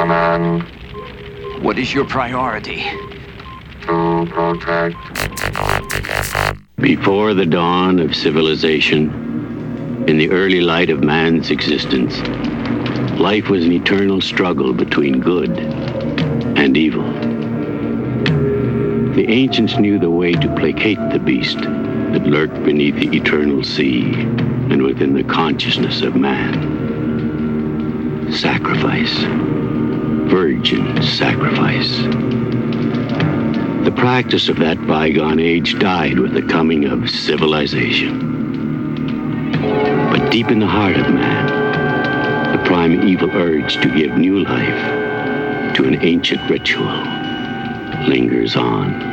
What is your priority? To protect. Before the dawn of civilization, in the early light of man's existence, life was an eternal struggle between good and evil. The ancients knew the way to placate the beast that lurked beneath the eternal sea and within the consciousness of man. Sacrifice. Virgin sacrifice. The practice of that bygone age died with the coming of civilization. But deep in the heart of man, the primeval urge to give new life to an ancient ritual lingers on.